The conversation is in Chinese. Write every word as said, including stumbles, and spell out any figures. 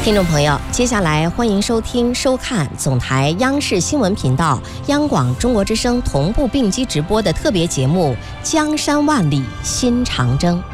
听众朋友，接下来欢迎收听、收看总台央视新闻频道、央广中国之声同步并机直播的特别节目《江山万里新长征》。